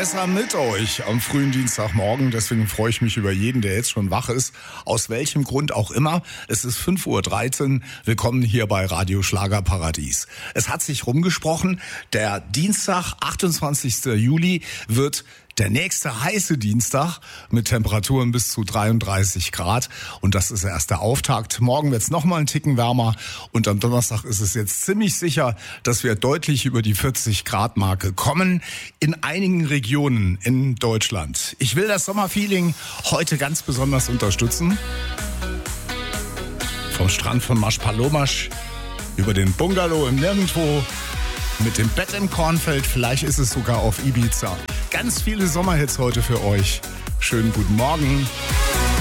besser mit euch am frühen Dienstagmorgen. Deswegen freue ich mich über jeden, der jetzt schon wach ist. Aus welchem Grund auch immer. Es ist 5:13 Uhr. Willkommen hier bei Radio Schlagerparadies. Es hat sich rumgesprochen, der Dienstag, 28. Juli, wird der nächste heiße Dienstag mit Temperaturen bis zu 33 Grad. Und das ist erst der Auftakt. Morgen wird es nochmal einen Ticken wärmer. Und am Donnerstag ist es jetzt ziemlich sicher, dass wir deutlich über die 40 Grad Marke kommen. In einigen Regionen in Deutschland. Ich will das Sommerfeeling heute ganz besonders unterstützen. Vom Strand von Maspalomas über den Bungalow im Nirgendwo. Mit dem Bett im Kornfeld, vielleicht ist es sogar auf Ibiza. Ganz viele Sommerhits heute für euch. Schönen guten Morgen.